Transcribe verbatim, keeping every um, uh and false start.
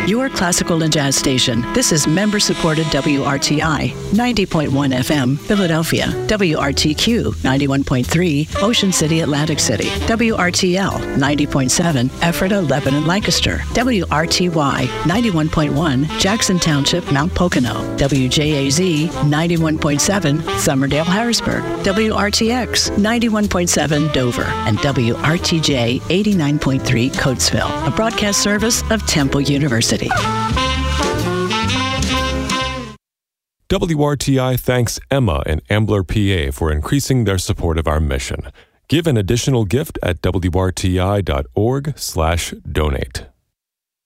your classical and jazz station. This is member-supported W R T I, ninety point one F M, Philadelphia. W R T Q, ninety-one point three, Ocean City, Atlantic City. W R T L, ninety point seven, Ephrata, Lebanon, Lancaster. W R T Y, ninety-one point one, Jackson Township, Mount Pocono. W J A Z, ninety-one point seven, Summerdale, Harrisburg. W R T X, ninety-one point seven, Dover. And W R T J, eighty-nine point three, Coatesville, a broadcast service of Temple University. W R T I thanks Emma in Ambler, P A for increasing their support of our mission. Give an additional gift at W R T I dot org slash donate.